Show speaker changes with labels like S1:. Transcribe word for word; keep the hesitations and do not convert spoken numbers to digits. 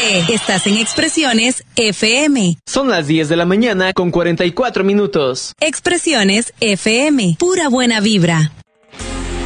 S1: P. Estás en Expresiones F M.
S2: Son las diez de la mañana con cuarenta y cuatro minutos.
S1: Expresiones F M. Pura buena vibra.